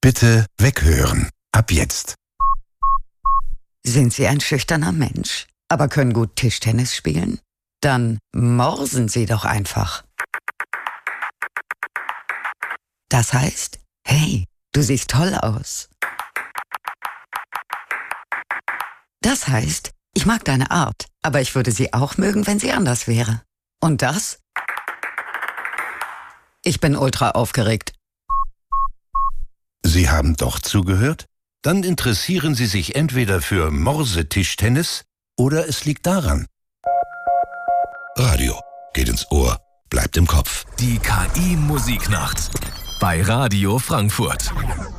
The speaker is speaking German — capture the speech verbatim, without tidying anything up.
Bitte weghören. Ab jetzt. Sind Sie ein schüchterner Mensch, aber können gut Tischtennis spielen? Dann morsen Sie doch einfach. Das heißt, hey, du siehst toll aus. Das heißt, ich mag deine Art, aber ich würde sie auch mögen, wenn sie anders wäre. Und das? Ich bin ultra aufgeregt. Sie haben doch zugehört? Dann interessieren Sie sich entweder für Morsetischtennis oder es liegt daran. Radio geht ins Ohr, bleibt im Kopf. Die K I-Musiknacht bei Radio Frankfurt.